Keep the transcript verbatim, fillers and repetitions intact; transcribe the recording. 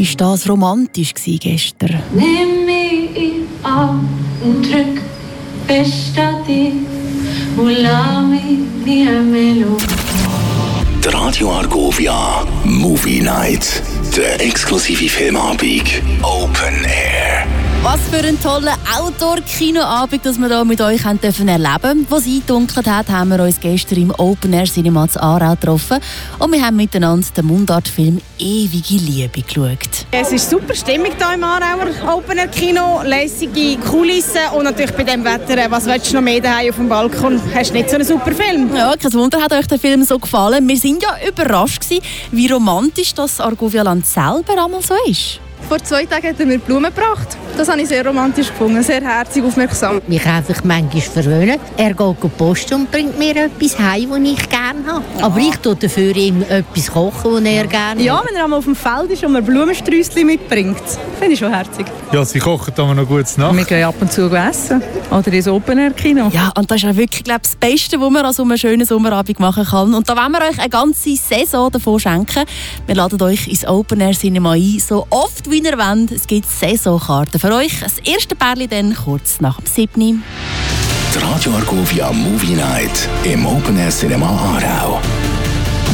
war das romantisch gestern. Nimm mich an und drück fest an dich und lass mich wie eine Melodie. Die Radio Argovia Movie Night. Der exklusive Filmabend Open Air. Was für ein toller Outdoor-Kinoabend, dass wir hier mit euch erleben dürfen. Was eingedunkelt hat, haben wir uns gestern im Open Air Cinema zu Aarau getroffen und wir haben miteinander den Mundartfilm «Ewige Liebe» geschaut. Es ist super Stimmung hier im Aarauer Open Air Kino, lässige Kulissen und natürlich bei diesem Wetter, was willst du noch mehr daheim auf dem Balkon? Hast du nicht so einen super Film? Ja, kein Wunder, hat euch der Film so gefallen. Wir waren ja überrascht gewesen, wie romantisch das Argovialand selber einmal so ist. Vor zwei Tagen hat er mir Blumen gebracht. Das habe ich sehr romantisch gefunden, sehr herzig, aufmerksam. Mich einfach manchmal verwöhnt. Er geht Post und bringt mir etwas heim, das ich gerne habe. Ja. Aber ich koche dafür ihm etwas kochen, das er gerne Ja, hat. wenn er einmal auf dem Feld ist und mir Blumensträußchen mitbringt. Finde ich schon herzig. Ja, sie kochen aber noch gutes Nacht. Wir gehen ab und zu essen. Oder ins Open Air Kino. Ja, und das ist ja wirklich, glaube ich, das Beste, was man an so einem schönen Sommerabend machen kann. Und da wollen wir euch eine ganze Saison davon schenken. Wir laden euch ins Open Air Cinema ein, so oft wie ihr wollt. Es gibt Saisonkarten für euch. Das erste Pärchen dann kurz nach dem siebten Die Radio Argovia Movie Night im Open Air Cinema Aarau.